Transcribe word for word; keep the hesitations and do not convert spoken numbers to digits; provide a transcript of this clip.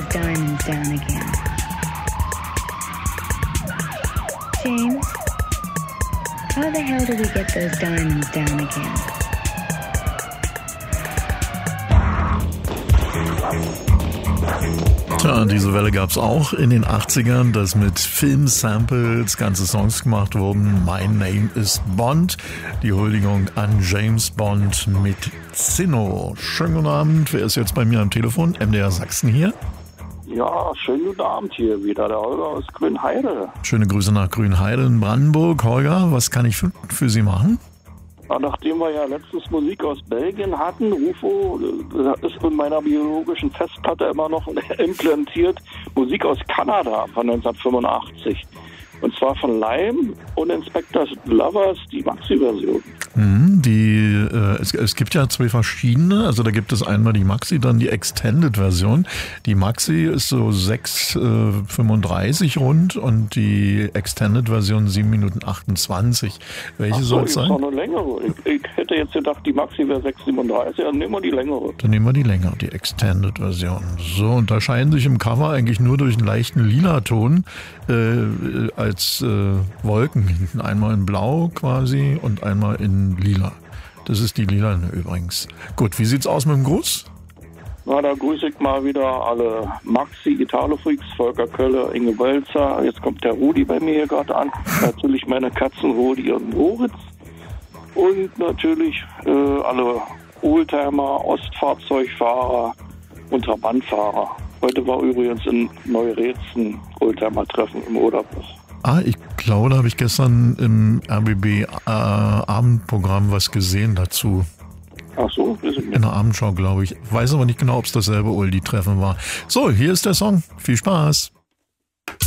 those diamonds down again? James, how the hell do we get those diamonds down again? Tja, diese Welle gab's auch in den achtzigern, dass mit Film-Samples ganze Songs gemacht wurden. My Name is Bond, die Huldigung an James Bond mit Zinno. Schönen guten Abend, wer ist jetzt bei mir am Telefon? M D R Sachsen hier. Ja, schönen guten Abend hier wieder, der Holger aus Grünheide. Schöne Grüße nach Grünheide in Brandenburg. Holger, was kann ich für, für Sie machen? Ja, nachdem wir ja letztens Musik aus Belgien hatten, Rufo, ist in meiner biologischen Festplatte immer noch implantiert Musik aus Kanada von neunzehnhundertfünfundachtzig. Und zwar von Lime und Inspector Lovers, die Maxi-Version. Mhm, die, äh, es, es gibt ja zwei verschiedene, also da gibt es einmal die Maxi, dann die Extended-Version. Die Maxi ist so sechs fünfunddreißig rund und die Extended-Version sieben Minuten achtundzwanzig. Welche so, soll es sein? Noch eine längere. Ich, ich hätte jetzt gedacht, die Maxi wäre sechs siebenunddreißig, dann nehmen wir die längere. Dann nehmen wir die längere, die Extended-Version. So, unterscheiden sich im Cover eigentlich nur durch einen leichten Lila-Ton äh, als äh, Wolken hinten. Einmal in Blau quasi und einmal in Lila. Das ist die Lilane übrigens. Gut, wie sieht's aus mit dem Gruß? Na, da grüße ich mal wieder alle Maxi, Italo-Freaks, Volker Kölle, Inge Wölzer. Jetzt kommt der Rudi bei mir hier gerade an. Natürlich meine Katzen Rudi und Moritz. Und natürlich äh, alle Oldtimer, Ostfahrzeugfahrer und Trabantfahrer. Heute war übrigens in Neurätzen Oldtimer-Treffen im Oderbruch. Ah, ich glaube, da habe ich gestern im R B B äh, Abendprogramm was gesehen dazu. Ach so, wir sind in der Abendschau, glaube ich. Weiß aber nicht genau, ob es dasselbe Oldie-Treffen war. So, hier ist der Song. Viel Spaß.